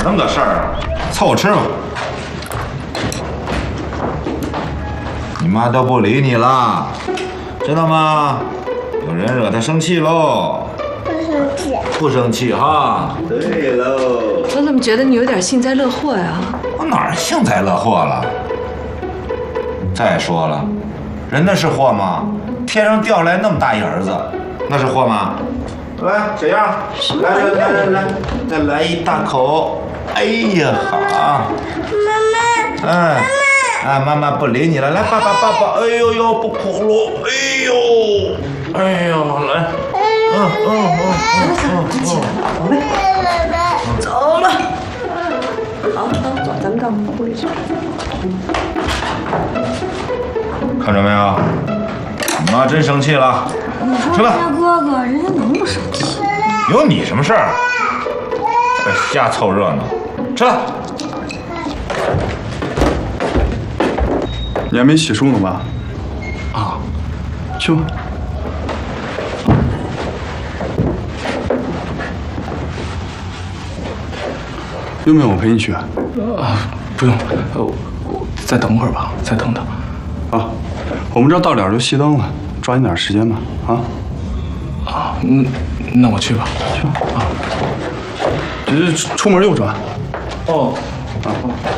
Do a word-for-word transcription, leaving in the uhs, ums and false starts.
那么多事儿，凑合吃吧。你妈都不理你了，知道吗？有人惹她生气喽。 不生气。 不生气哈。对喽。 我怎么觉得你有点幸灾乐祸呀？ 我哪儿幸灾乐祸了？再说了，人那是祸吗？天上掉下来那么大一儿子，那是祸吗？来，小样，来来来来来，再来一大口。哎呀，好。 妈妈。 哎，哎，妈妈不理你了，来，爸爸抱抱。哎呦呦，不哭了。哎呦，哎呦，来。嗯嗯嗯嗯嗯，起来了，宝贝。走了。好，好，走，咱们到屋里去。看着没有？你妈真生气了。 你说人家哥哥，人家能不生气？ 有你什么事儿？还瞎凑热闹。吃了。 你还没洗漱呢吧？啊，去吧。用不用我陪你去？啊， 不用，我我再等会儿吧，再等等。 啊，我们这到点就熄灯了，抓紧点时间吧。啊。 啊，嗯，那我去吧。 去吧。啊，这出门右转。 哦。 啊。